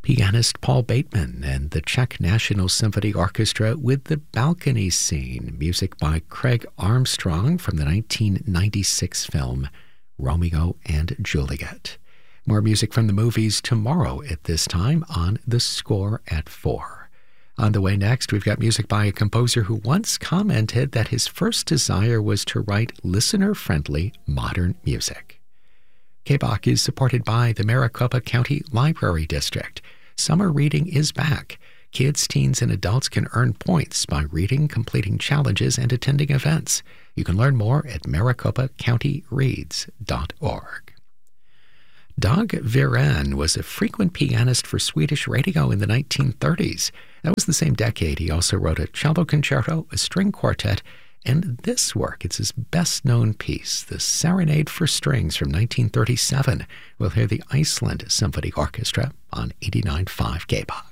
Pianist Paul Bateman and the Czech National Symphony Orchestra with The Balcony Scene, music by Craig Armstrong from the 1996 film Romeo and Juliet. More music from the movies tomorrow at this time on The Score at 4. On the way next, we've got music by a composer who once commented that his first desire was to write listener-friendly modern music. KBOC is supported by the Maricopa County Library District. Summer reading is back. Kids, teens, and adults can earn points by reading, completing challenges, and attending events. You can learn more at maricopacountyreads.org. Dag Viren was a frequent pianist for Swedish radio in the 1930s. That was the same decade he also wrote a cello concerto, a string quartet, and this work. It's his best-known piece, the Serenade for Strings from 1937. We'll hear the Iceland Symphony Orchestra on 89.5 KBOC.